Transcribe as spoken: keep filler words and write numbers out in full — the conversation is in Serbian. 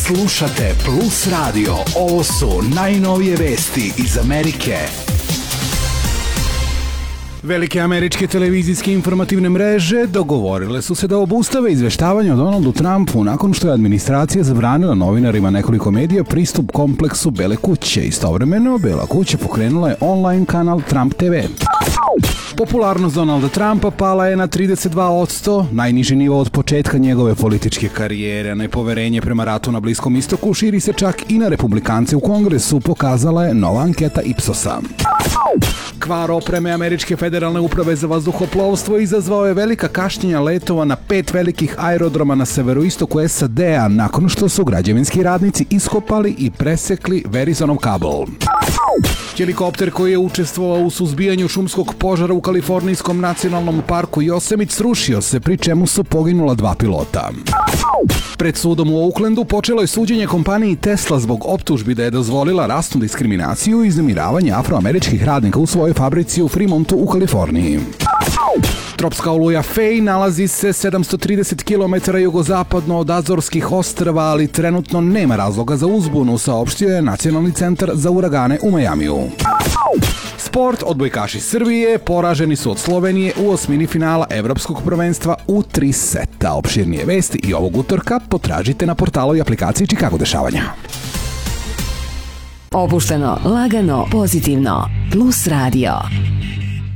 Slušate Plus Radio. Ovo su najnovije vesti iz Amerike. Velike američke televizijske informativne mreže dogovorile su se da obustave izveštavanje o Donaldu Trumpu nakon što je administracija zabranila novinarima nekoliko medija pristup kompleksu Bele kuće. Istovremeno, Bela kuća pokrenula je online kanal Trump te ve. Popularnost Donalda Trumpa pala je na trideset dva posto, najniži nivo od početka njegove političke karijere. Nepoverenje prema ratu na Bliskom istoku širi se čak i na republikance u Kongresu, pokazala je nova anketa Ipsosa. Kvar opreme američke federalne uprave za vazduhoplovstvo izazvao je velika kašnjenja letova na pet velikih aerodroma na severoistoku es a de a nakon što su građevinski radnici iskopali i presekli Verizonov kabel. Helikopter koji je učestvovao u suzbijanju šumskog požara u kalifornijskom nacionalnom parku Yosemite srušio se, pri čemu su poginula dva pilota. Pred sudom u Oaklandu počelo je suđenje kompaniji Tesla zbog optužbi da je dozvolila rasnu diskriminaciju i uznemiravanje afroameričkih radnika u svojoj fabrici u Fremontu u Kaliforniji. Tropska oluja Fej nalazi se sedamsto trideset kilometara jugozapadno od Azorskih ostrva, ali trenutno nema razloga za uzbunu, saopštio je Nacionalni centar za uragane u Majamiju. Sport, odbojkaši Srbije poraženi su od Slovenije u osmini finala Evropskog prvenstva u tri seta. Opširnije vesti i ovog utorka potražite na portalu i aplikaciji Chicago dešavanja. Opušteno, lagano, pozitivno. Plus Radio.